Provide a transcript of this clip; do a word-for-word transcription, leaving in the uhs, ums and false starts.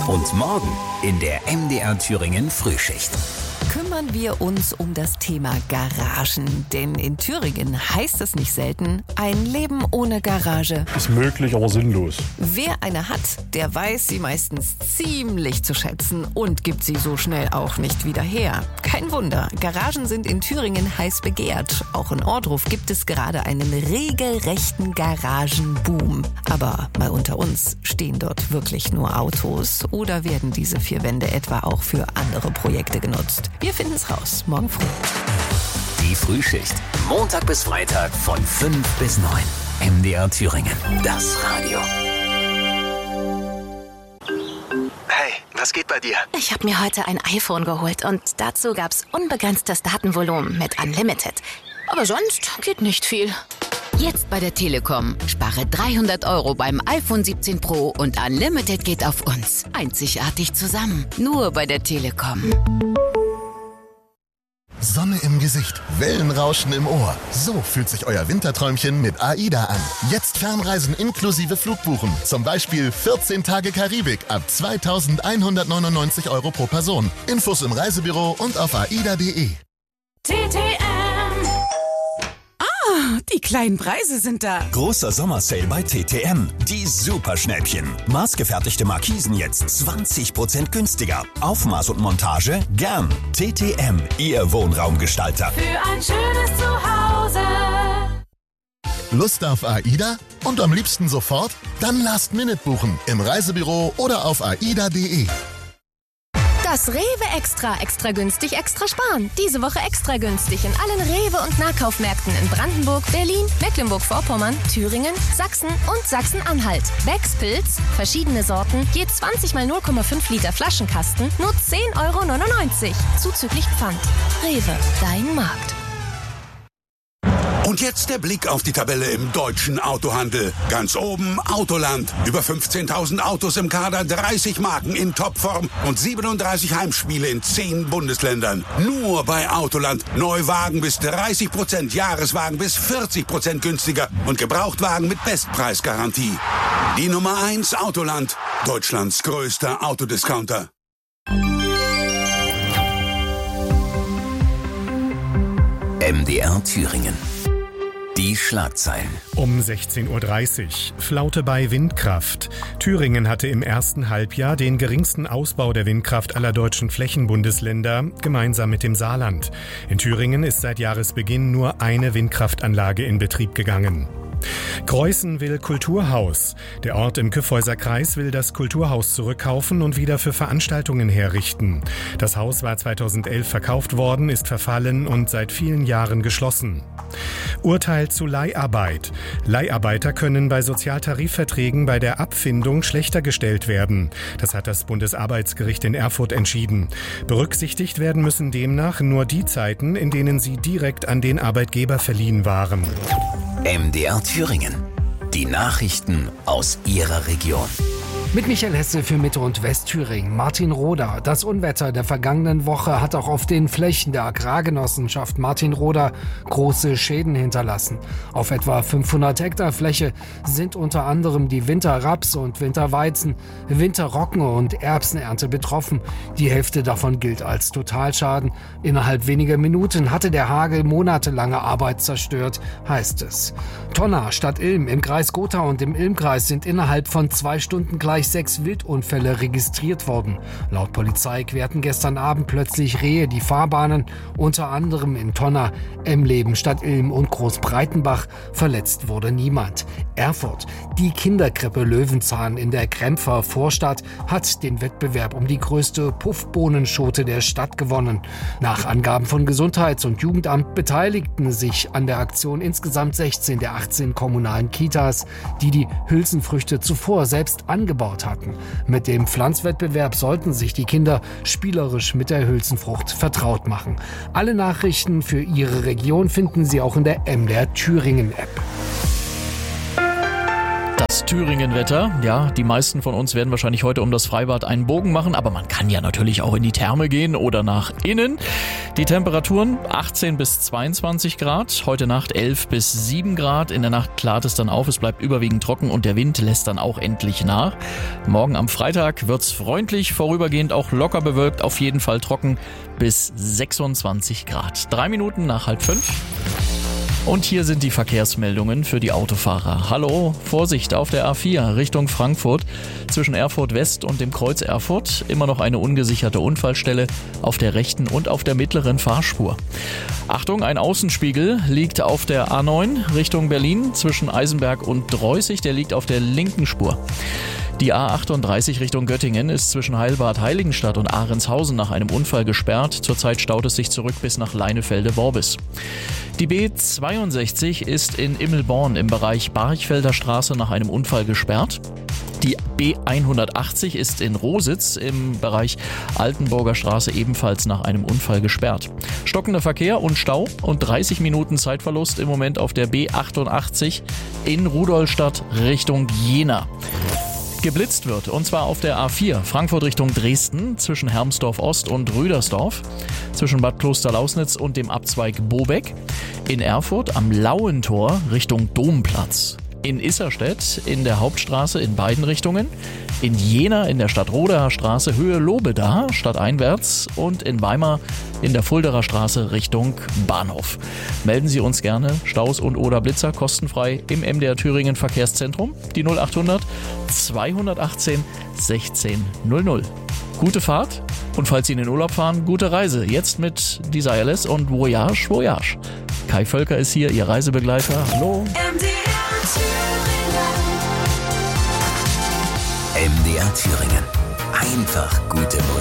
Und morgen in der M D R Thüringen Frühschicht. Kümmern wir uns um das Thema Garagen. Denn in Thüringen heißt es nicht selten, ein Leben ohne Garage ist möglich, aber sinnlos. Wer eine hat, der weiß sie meistens ziemlich zu schätzen und gibt sie so schnell auch nicht wieder her. Kein Wunder, Garagen sind in Thüringen heiß begehrt. Auch in Ohrdruf gibt es gerade einen regelrechten Garagenboom. Aber mal unter uns, stehen dort wirklich nur Autos oder werden diese vier Wände etwa auch für andere Projekte genutzt? Wir finden es raus, morgen früh. Die Frühschicht, Montag bis Freitag von fünf bis neun. M D R Thüringen, das Radio. Hey, was geht bei dir? Ich habe mir heute ein iPhone geholt und dazu gab's unbegrenztes Datenvolumen mit Unlimited. Aber sonst geht nicht viel. Jetzt bei der Telekom. Spare dreihundert Euro beim iPhone siebzehn Pro und Unlimited geht auf uns. Einzigartig zusammen. Nur bei der Telekom. Sonne im Gesicht, Wellenrauschen im Ohr. So fühlt sich euer Winterträumchen mit AIDA an. Jetzt Fernreisen inklusive Flugbuchen. Zum Beispiel vierzehn Tage Karibik ab zweitausendeinhundertneunundneunzig Euro pro Person. Infos im Reisebüro und auf aida punkt de. T T M. Ah, die kleinen Preise sind da. Großer Sommersale bei T T M. Die Superschnäppchen. Maßgefertigte Markisen jetzt zwanzig Prozent günstiger. Aufmaß und Montage gern. T T M, Ihr Wohnraumgestalter. Für ein schönes Zuhause. Lust auf AIDA? Und am liebsten sofort? Dann Last Minute buchen. Im Reisebüro oder auf aida punkt de. Das Rewe Extra, extra günstig, extra sparen. Diese Woche extra günstig in allen Rewe- und Nahkaufmärkten in Brandenburg, Berlin, Mecklenburg-Vorpommern, Thüringen, Sachsen und Sachsen-Anhalt. Becks Pilz, verschiedene Sorten, je zwanzig mal null Komma fünf Liter Flaschenkasten, nur zehn Euro neunundneunzig. Zuzüglich Pfand. Rewe, dein Markt. Und jetzt der Blick auf die Tabelle im deutschen Autohandel. Ganz oben Autoland. Über fünfzehntausend Autos im Kader, dreißig Marken in Topform und siebenunddreißig Heimspiele in zehn Bundesländern. Nur bei Autoland. Neuwagen bis dreißig Prozent, Jahreswagen bis vierzig Prozent günstiger und Gebrauchtwagen mit Bestpreisgarantie. Die Nummer eins Autoland. Deutschlands größter Autodiscounter. M D R Thüringen. Die Schlagzeilen. Um sechzehn Uhr dreißig. Flaute bei Windkraft. Thüringen hatte im ersten Halbjahr den geringsten Ausbau der Windkraft aller deutschen Flächenbundesländer, gemeinsam mit dem Saarland. In Thüringen ist seit Jahresbeginn nur eine Windkraftanlage in Betrieb gegangen. Greußen will Kulturhaus. Der Ort im Kyffhäuser Kreis will das Kulturhaus zurückkaufen und wieder für Veranstaltungen herrichten. Das Haus war zweitausendelf verkauft worden, ist verfallen und seit vielen Jahren geschlossen. Urteil zu Leiharbeit. Leiharbeiter können bei Sozialtarifverträgen bei der Abfindung schlechter gestellt werden. Das hat das Bundesarbeitsgericht in Erfurt entschieden. Berücksichtigt werden müssen demnach nur die Zeiten, in denen sie direkt an den Arbeitgeber verliehen waren. M D R Thüringen. Die Nachrichten aus Ihrer Region. Mit Michael Hesse für Mitte- und Westthüringen. Martinroda. Das Unwetter der vergangenen Woche hat auch auf den Flächen der Agrargenossenschaft Martinroda große Schäden hinterlassen. Auf etwa fünfhundert Hektar Fläche sind unter anderem die Winterraps- und Winterweizen, Winterrocken- und Erbsenernte betroffen. Die Hälfte davon gilt als Totalschaden. Innerhalb weniger Minuten hatte der Hagel monatelange Arbeit zerstört, heißt es. Tonna, Stadt Ilm, im Kreis Gotha und im Ilmkreis sind innerhalb von zwei Stunden gleich sechs Wildunfälle registriert worden. Laut Polizei querten gestern Abend plötzlich Rehe die Fahrbahnen, unter anderem in Tonna, Emleben, Stadt Ilm und Großbreitenbach. Verletzt wurde niemand. Erfurt. Die Kinderkrippe Löwenzahn in der Krempfer Vorstadt hat den Wettbewerb um die größte Puffbohnenschote der Stadt gewonnen. Nach Angaben von Gesundheits- und Jugendamt beteiligten sich an der Aktion insgesamt sechzehn der achtzehn kommunalen Kitas, die die Hülsenfrüchte zuvor selbst angebaut hatten. Mit dem Pflanzwettbewerb sollten sich die Kinder spielerisch mit der Hülsenfrucht vertraut machen. Alle Nachrichten für Ihre Region finden Sie auch in der M D R Thüringen App. Das das Thüringen-Wetter. Ja, die meisten von uns werden wahrscheinlich heute um das Freibad einen Bogen machen, aber man kann ja natürlich auch in die Therme gehen oder nach innen. Die Temperaturen achtzehn bis zweiundzwanzig Grad, heute Nacht elf bis sieben Grad. In der Nacht klart es dann auf, es bleibt überwiegend trocken und der Wind lässt dann auch endlich nach. Morgen am Freitag wird's freundlich, vorübergehend auch locker bewölkt, auf jeden Fall trocken bis sechsundzwanzig Grad. Drei Minuten nach halb fünf. Und hier sind die Verkehrsmeldungen für die Autofahrer. Hallo, Vorsicht auf der A vier Richtung Frankfurt. Zwischen Erfurt West und dem Kreuz Erfurt immer noch eine ungesicherte Unfallstelle auf der rechten und auf der mittleren Fahrspur. Achtung, ein Außenspiegel liegt auf der A neun Richtung Berlin zwischen Eisenberg und Dreußig. Der liegt auf der linken Spur. Die A achtunddreißig Richtung Göttingen ist zwischen Heilbad Heiligenstadt und Ahrenshausen nach einem Unfall gesperrt. Zurzeit staut es sich zurück bis nach Leinefelde-Worbis. Die B zweiundsechzig ist in Immelborn im Bereich Barchfelder Straße nach einem Unfall gesperrt. Die B hundertachtzig ist in Rositz im Bereich Altenburger Straße ebenfalls nach einem Unfall gesperrt. Stockender Verkehr und Stau und dreißig Minuten Zeitverlust im Moment auf der B achtundachtzig in Rudolstadt Richtung Jena. Geblitzt wird, und zwar auf der A vier Frankfurt Richtung Dresden zwischen Hermsdorf Ost und Rüdersdorf, zwischen Bad Klosterlausnitz und dem Abzweig Bobeck, in Erfurt am Lauentor Richtung Domplatz, in Isserstedt in der Hauptstraße in beiden Richtungen, in Jena in der Stadtroderer Straße Höhe Lobeda stadteinwärts und in Weimar in der Fulderer Straße Richtung Bahnhof. Melden Sie uns gerne Staus und oder Blitzer kostenfrei im M D R Thüringen Verkehrszentrum, die null achthundert zweihundertachtzehn sechzehn null null. Gute Fahrt und falls Sie in den Urlaub fahren, gute Reise. Jetzt mit Desireless und Voyage, Voyage. Kai Völker ist hier, Ihr Reisebegleiter. Hallo. M D R Thüringen. Einfach gute Musik.